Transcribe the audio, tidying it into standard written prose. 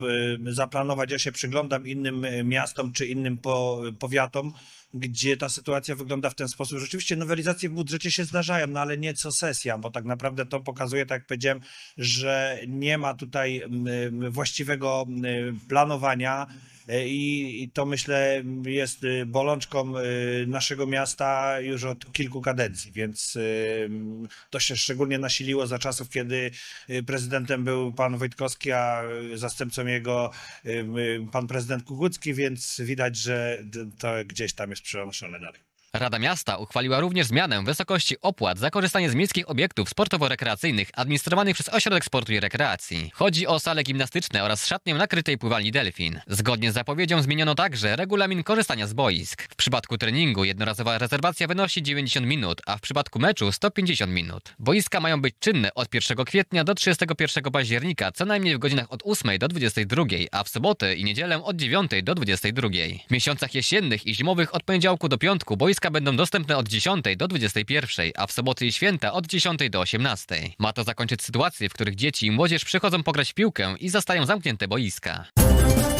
zaplanować. Ja się przyglądam innym miastom czy innym powiatom, gdzie ta sytuacja wygląda w ten sposób. Rzeczywiście nowelizacje w budżecie się zdarzają, no ale nie co sesja, bo tak naprawdę to pokazuje, tak jak powiedziałem, że nie ma tutaj właściwego planowania. I to myślę jest bolączką naszego miasta już od kilku kadencji, więc to się szczególnie nasiliło za czasów, kiedy prezydentem był pan Wojtkowski, a zastępcą jego pan prezydent Kukucki, więc widać, że to gdzieś tam jest przenoszone dalej. Rada Miasta uchwaliła również zmianę wysokości opłat za korzystanie z miejskich obiektów sportowo-rekreacyjnych administrowanych przez Ośrodek Sportu i Rekreacji. Chodzi o sale gimnastyczne oraz szatnię nakrytej pływalni Delfin. Zgodnie z zapowiedzią zmieniono także regulamin korzystania z boisk. W przypadku treningu jednorazowa rezerwacja wynosi 90 minut, a w przypadku meczu 150 minut. Boiska mają być czynne od 1 kwietnia do 31 października, co najmniej w godzinach od 8 do 22, a w sobotę i niedzielę od 9 do 22. W miesiącach jesiennych i zimowych od poniedziałku do piątku boiska będą dostępne od 10 do 21, a w soboty i święta od 10 do 18. Ma to zakończyć sytuacje, w których dzieci i młodzież przychodzą pograć w piłkę i zastają zamknięte boiska.